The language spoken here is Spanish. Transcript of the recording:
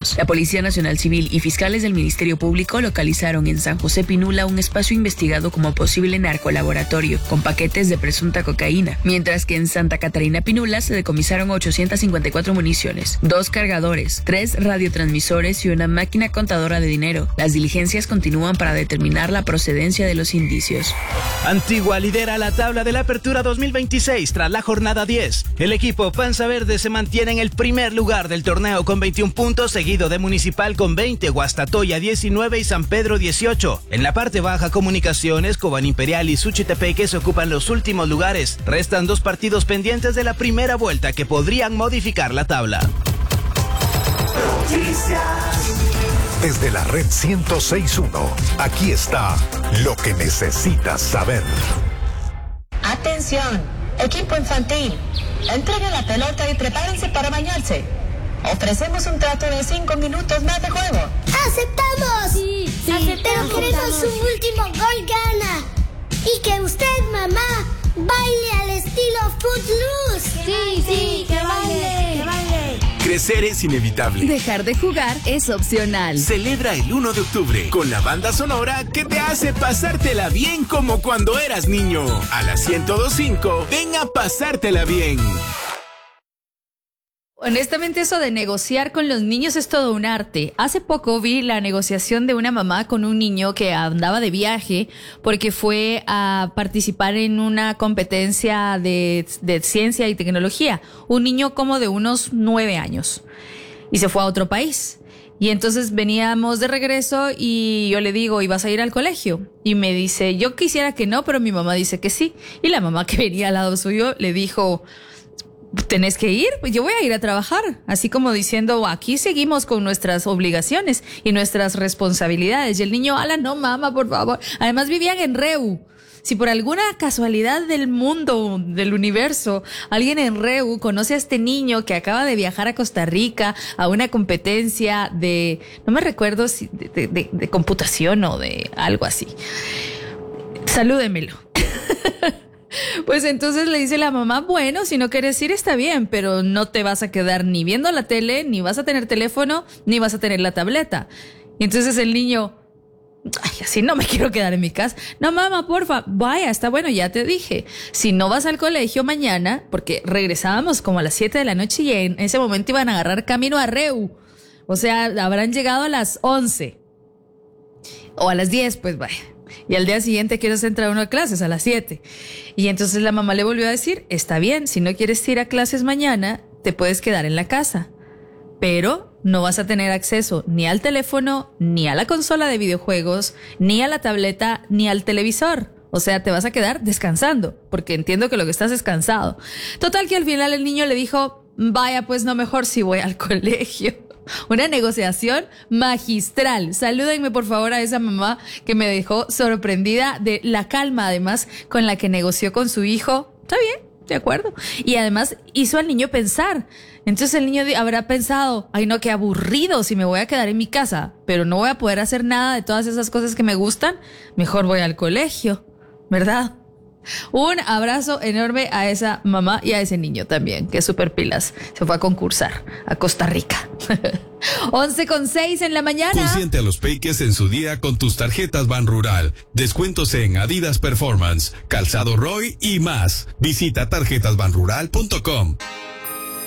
niños. La Policía Nacional Civil y fiscales del Ministerio Público localizaron en San José Pinula un espacio investigado como posible narcolaboratorio con paquetes de presunta cocaína, mientras que en Santa Catarina Pinula se decomisaron 854 municiones, 2 cargadores, 3 radiotransmisores y una máquina contadora de dinero. Las diligencias continúan para determinar la procedencia de los indicios. Antigua lidera la tabla de la Apertura 2026 tras la jornada 10. El equipo Panza Verde se mantiene en el primer lugar del torneo con 21 puntos, seguido de Municipal con 20, Guastatoya 19 y San Pedro 18. En la parte baja, Comunicaciones, Cobán Imperial y Suchitepeques ocupan los últimos lugares. Restan 2 partidos pendientes de la primera vuelta que podrían modificar la tabla. Desde la red 106.1, aquí está lo que necesitas saber. Atención, equipo infantil, entreguen la pelota y prepárense para bañarse. Ofrecemos un trato de 5 minutos más de juego. ¡Aceptamos! Sí, aceptamos. Pero queremos su último gol gana. Y que usted, mamá, baile al estilo Footloose. Sí, que baile. Crecer es inevitable. Dejar de jugar es opcional. Celebra el 1 de octubre con la banda sonora que te hace pasártela bien como cuando eras niño. A las 102.5, ven a pasártela bien. Honestamente, eso de negociar con los niños es todo un arte. Hace poco vi la negociación de una mamá con un niño que andaba de viaje porque fue a participar en una competencia de ciencia y tecnología. Un niño como de unos 9 años. Y se fue a otro país. Y entonces veníamos de regreso y yo le digo, ¿y vas a ir al colegio? Y me dice, yo quisiera que no, pero mi mamá dice que sí. Y la mamá que venía al lado suyo le dijo, ¿tenés que ir? Pues yo voy a ir a trabajar. Así como diciendo, aquí seguimos con nuestras obligaciones y nuestras responsabilidades. Y el niño, ala, no, mamá, por favor. Además vivían en Reu. Si por alguna casualidad del mundo, del universo, alguien en Reu conoce a este niño que acaba de viajar a Costa Rica a una competencia de, no me recuerdo si de computación o de algo así, salúdemelo. Pues entonces le dice la mamá, bueno, si no quieres ir está bien, pero no te vas a quedar ni viendo la tele, ni vas a tener teléfono, ni vas a tener la tableta. Y entonces el niño, ay, así no me quiero quedar en mi casa. No, mamá, porfa, vaya, está bueno, ya te dije. Si no vas al colegio mañana, porque regresábamos como a las 7 de la noche y en ese momento iban a agarrar camino a Reu. O sea, habrán llegado a las 11. O a las 10, pues vaya. Y al día siguiente quieres entrar a una clases a las 7. Y entonces la mamá le volvió a decir, está bien, si no quieres ir a clases mañana, te puedes quedar en la casa. Pero no vas a tener acceso ni al teléfono, ni a la consola de videojuegos, ni a la tableta, ni al televisor. O sea, te vas a quedar descansando, porque entiendo que lo que estás es cansado. Total que al final el niño le dijo, vaya, pues no, mejor si voy al colegio. Una negociación magistral. Salúdenme por favor a esa mamá que me dejó sorprendida de la calma además con la que negoció con su hijo. Está bien, de acuerdo. Y además hizo al niño pensar. Entonces el niño habrá pensado, ay no, qué aburrido si me voy a quedar en mi casa, pero no voy a poder hacer nada de todas esas cosas que me gustan. Mejor voy al colegio, ¿verdad? Un abrazo enorme a esa mamá y a ese niño también, que es súper pilas. Se fue a concursar a Costa Rica. 11:06 en la mañana. Consiente a los peques en su día con tus tarjetas Ban Rural. Descuentos en Adidas Performance, Calzado Roy y más. Visita tarjetasbanrural.com.